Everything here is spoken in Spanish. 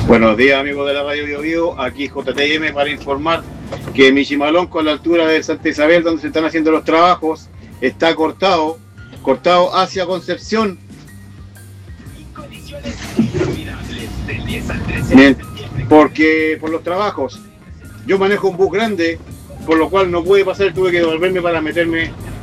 Buenos días, amigos de la Radio Bio Bio. Aquí JTM para informar que Michimalonco, a la altura de Santa Isabel, donde se están haciendo los trabajos, está cortado hacia Concepción. Bien, porque por los trabajos. Yo manejo un bus grande, por lo cual no pude pasar, tuve que devolverme para meterme